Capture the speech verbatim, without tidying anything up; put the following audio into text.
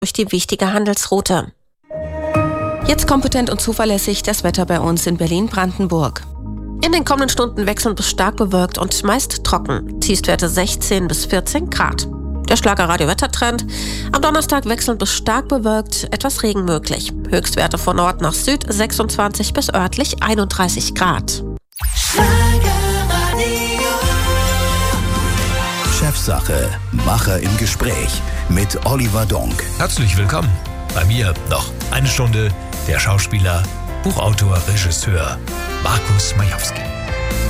durch die wichtige Handelsroute. Jetzt kompetent und zuverlässig das Wetter bei uns in Berlin-Brandenburg. In den kommenden Stunden wechselnd bis stark bewölkt und meist trocken. Tiefstwerte sechzehn bis vierzehn Grad. Der Schlager-Radio-Wettertrend. Am Donnerstag wechselnd bis stark bewölkt, etwas Regen möglich. Höchstwerte von Nord nach Süd sechsundzwanzig bis örtlich einunddreißig Grad. Chefsache, Macher im Gespräch mit Oliver Donk. Herzlich willkommen. Bei mir noch eine Stunde der Schauspieler, Buchautor, Regisseur Markus Majowski.